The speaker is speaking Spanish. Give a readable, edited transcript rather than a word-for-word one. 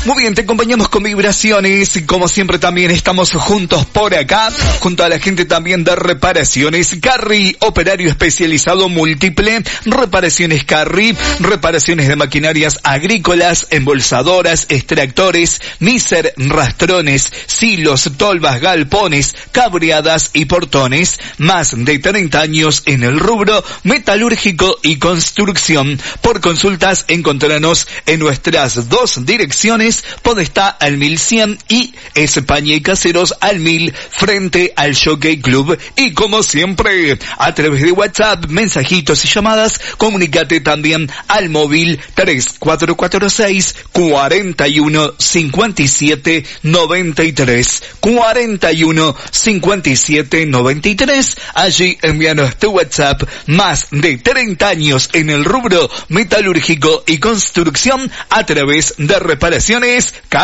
Muy bien, te acompañamos con vibraciones. Como siempre también estamos juntos por acá, junto a la gente también de Reparaciones Carri, operario especializado múltiple. Reparaciones Carri, reparaciones de maquinarias agrícolas, embolsadoras, extractores, miser, rastrones, silos, tolvas, galpones, cabreadas y portones. Más de 30 años en el rubro metalúrgico y construcción. Por consultas, encontranos en nuestras dos direcciones, Podestá al 1100 y España y Caseros al 1000 frente al Jockey Club. Y como siempre, a través de WhatsApp, mensajitos y llamadas, comunícate también al móvil 3446 41 57 93 41 57 93. Allí envíanos tu WhatsApp. Más de 30 años en el rubro metalúrgico y construcción a través de Reparaciones Carri.